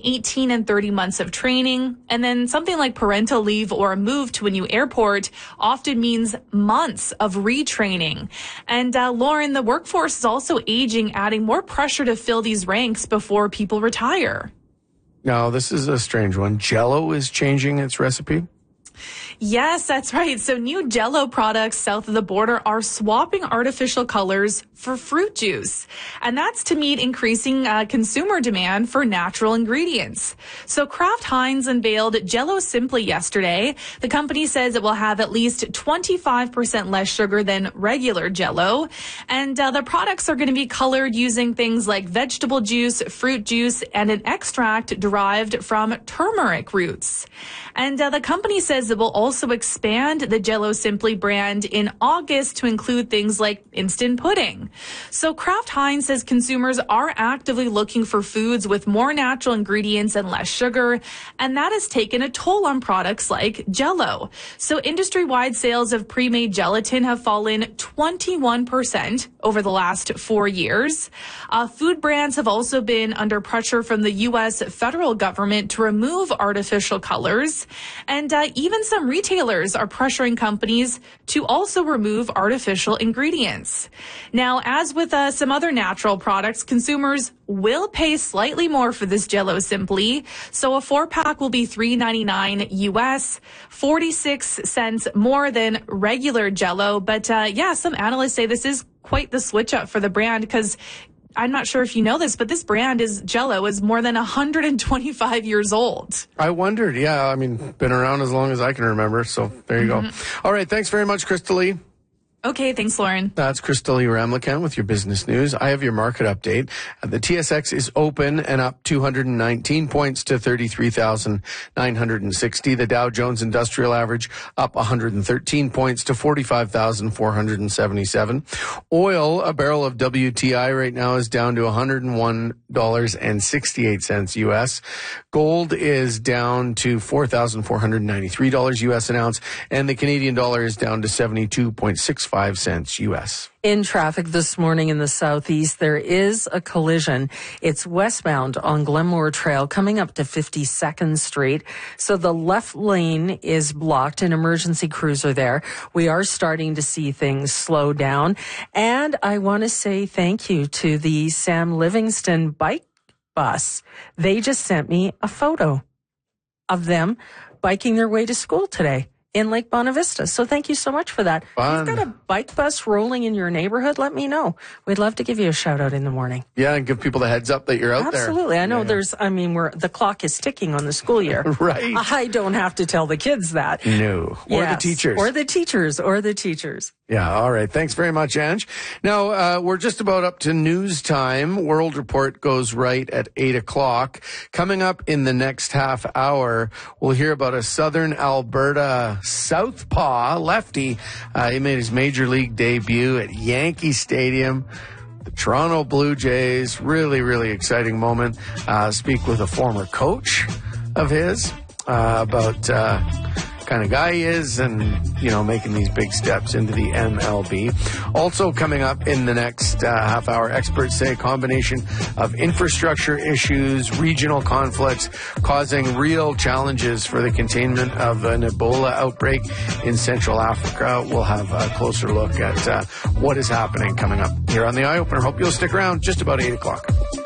18 and 30 months of training. And then something like parental leave or a move to a new airport often means months of retraining. And Lauren, the workforce is also aging, adding more pressure to fill these ranks before people retire. Now, this is a strange one. Jell-O is changing its recipe? Yes, that's right. So new Jell-O products south of the border are swapping artificial colors for fruit juice. And that's to meet increasing consumer demand for natural ingredients. So Kraft Heinz unveiled Jell-O Simply yesterday. The company says it will have at least 25% less sugar than regular Jell-O. And the products are going to be colored using things like vegetable juice, fruit juice, and an extract derived from turmeric roots. And the company says it will also expand the Jell-O Simply brand in August to include things like instant pudding. So Kraft Heinz says consumers are actively looking for foods with more natural ingredients and less sugar, and that has taken a toll on products like Jell-O. So industry-wide sales of pre-made gelatin have fallen 21% over the last 4 years. Food brands have also been under pressure from the U.S. federal government to remove artificial colors, and even some retailers are pressuring companies to also remove artificial ingredients. Now, as with some other natural products, consumers will pay slightly more for this Jell-O Simply. So a 4-pack will be $3.99 US, 46 cents more than regular Jell-O. But some analysts say this is quite the switch up for the brand, because I'm not sure if you know this, but this brand Jell-O is more than 125 years old. I wondered. Yeah, I mean, been around as long as I can remember. So there you go. All right. Thanks very much, Krista Lee. Okay, thanks, Lauren. That's Krista Lee Ramlichan with your business news. I have your market update. The TSX is open and up 219 points to 33,960. The Dow Jones Industrial Average up 113 points to 45,477. Oil, a barrel of WTI right now is down to $101.68 US. Gold is down to $4,493 US an ounce, and the Canadian dollar is down to 72.65 cents US. In traffic this morning in the southeast, there is a collision. It's westbound on Glenmore Trail coming up to 52nd Street. So the left lane is blocked. An emergency crews are there. We are starting to see things slow down. And I want to say thank you to the Sam Livingston bike bus. They just sent me a photo of them biking their way to school today in Lake Bonavista. So thank you so much for that. Fun. If you've got a bike bus rolling in your neighborhood, let me know. We'd love to give you a shout out in the morning. Yeah, and give people the heads up that you're out there. Absolutely. I know the clock is ticking on the school year. Right. I don't have to tell the kids that. No. Or the teachers. Or the teachers. Yeah, all right. Thanks very much, Ange. Now, we're just about up to news time. World Report goes right at 8 o'clock. Coming up in the next half hour, we'll hear about a Southern Alberta southpaw lefty. He made his major league debut at Yankee Stadium. The Toronto Blue Jays, really, really exciting moment. Speak with a former coach of his about kind of guy he is and, making these big steps into the MLB. Also coming up in the next half hour, experts say a combination of infrastructure issues, regional conflicts causing real challenges for the containment of an Ebola outbreak in Central Africa. We'll have a closer look at what is happening coming up here on The Eye Opener. Hope you'll stick around just about 8 o'clock.